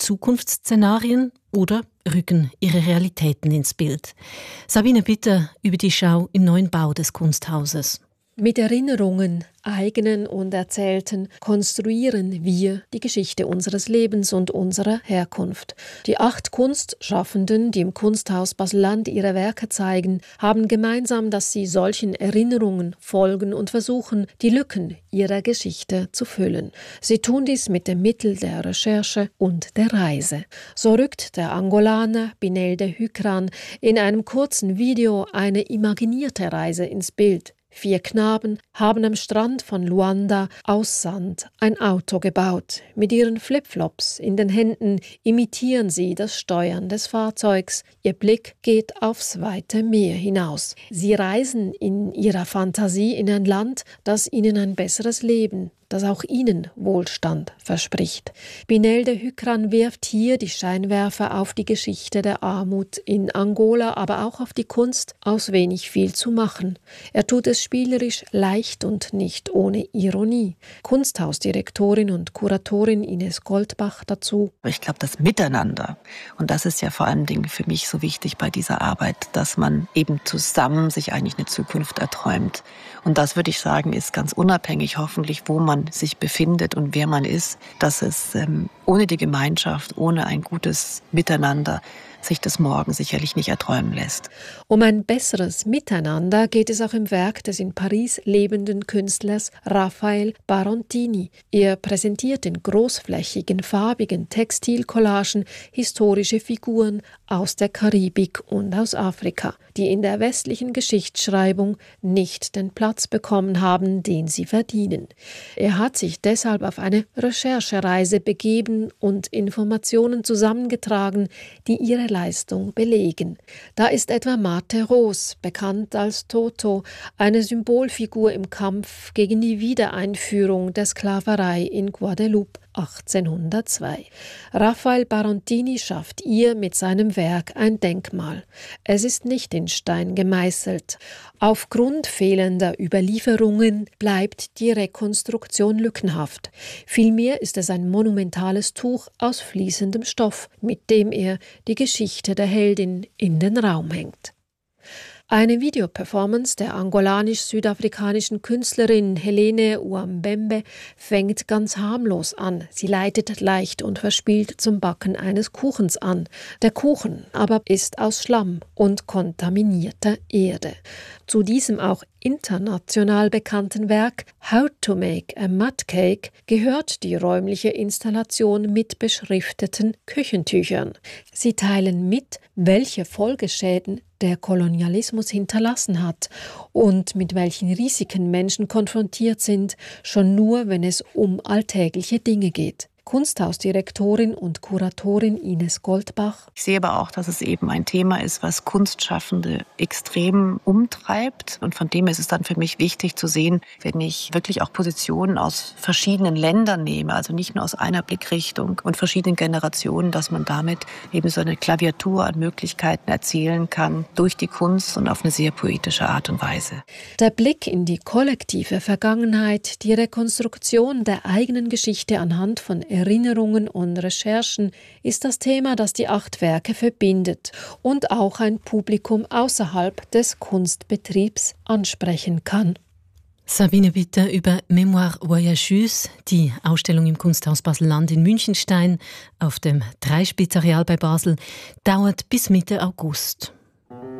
Zukunftsszenarien oder rücken ihre Realitäten ins Bild? Sabine Bitter über die Schau im neuen Bau des Kunsthauses. Mit Erinnerungen, eigenen und erzählten, konstruieren wir die Geschichte unseres Lebens und unserer Herkunft. Die 8 Kunstschaffenden, die im Kunsthaus Basel-Land ihre Werke zeigen, haben gemeinsam, dass sie solchen Erinnerungen folgen und versuchen, die Lücken ihrer Geschichte zu füllen. Sie tun dies mit dem Mittel der Recherche und der Reise. So rückt der Angolaner Binel de Hukran in einem kurzen Video eine imaginierte Reise ins Bild. 4 Knaben haben am Strand von Luanda aus Sand ein Auto gebaut. Mit ihren Flipflops in den Händen imitieren sie das Steuern des Fahrzeugs. Ihr Blick geht aufs weite Meer hinaus. Sie reisen in ihrer Fantasie in ein Land, das ihnen ein besseres Leben, das auch ihnen Wohlstand verspricht. Binel de Hukran wirft hier die Scheinwerfer auf die Geschichte der Armut in Angola, aber auch auf die Kunst, aus wenig viel zu machen. Er tut es spielerisch, leicht und nicht ohne Ironie. Kunsthausdirektorin und Kuratorin Ines Goldbach dazu. Ich glaube, das Miteinander, und das ist ja vor allen Dingen für mich so wichtig bei dieser Arbeit, dass man eben zusammen sich eigentlich eine Zukunft erträumt. Und das, würde ich sagen, ist ganz unabhängig hoffentlich, wo man sich befindet und wer man ist, dass es ohne die Gemeinschaft, ohne ein gutes Miteinander sich das morgen sicherlich nicht erträumen lässt. Um ein besseres Miteinander geht es auch im Werk des in Paris lebenden Künstlers Raphael Barontini. Er präsentiert in großflächigen, farbigen Textilcollagen historische Figuren aus der Karibik und aus Afrika, die in der westlichen Geschichtsschreibung nicht den Platz bekommen haben, den sie verdienen. Er hat sich deshalb auf eine Recherchereise begeben und Informationen zusammengetragen, die ihre Leistung belegen. Da ist etwa Marthe Roos, bekannt als Toto, eine Symbolfigur im Kampf gegen die Wiedereinführung der Sklaverei in Guadeloupe 1802. Raphael Barontini schafft ihr mit seinem Werk ein Denkmal. Es ist nicht in Stein gemeißelt. Aufgrund fehlender Überlieferungen bleibt die Rekonstruktion lückenhaft. Vielmehr ist es ein monumentales Tuch aus fließendem Stoff, mit dem er die Geschichte der Heldin in den Raum hängt. Eine Videoperformance der angolanisch-südafrikanischen Künstlerin Helene Uambembe fängt ganz harmlos an. Sie leitet leicht und verspielt zum Backen eines Kuchens an. Der Kuchen aber ist aus Schlamm und kontaminierter Erde. Zu diesem auch international bekannten Werk How to Make a Mud Cake gehört die räumliche Installation mit beschrifteten Küchentüchern. Sie teilen mit, welche Folgeschäden der Kolonialismus hinterlassen hat und mit welchen Risiken Menschen konfrontiert sind, schon nur, wenn es um alltägliche Dinge geht. Kunsthausdirektorin und Kuratorin Ines Goldbach. Ich sehe aber auch, dass es eben ein Thema ist, was Kunstschaffende extrem umtreibt. Und von dem ist es dann für mich wichtig zu sehen, wenn ich wirklich auch Positionen aus verschiedenen Ländern nehme, also nicht nur aus einer Blickrichtung und verschiedenen Generationen, dass man damit eben so eine Klaviatur an Möglichkeiten erzählen kann durch die Kunst und auf eine sehr poetische Art und Weise. Der Blick in die kollektive Vergangenheit, die Rekonstruktion der eigenen Geschichte anhand von Erinnerungen und Recherchen ist das Thema, das die 8 Werke verbindet und auch ein Publikum außerhalb des Kunstbetriebs ansprechen kann. Sabine Bitter über Mémoire Voyageuse, die Ausstellung im Kunsthaus Basel-Land in Münchenstein auf dem Dreispitzareal bei Basel, dauert bis Mitte August.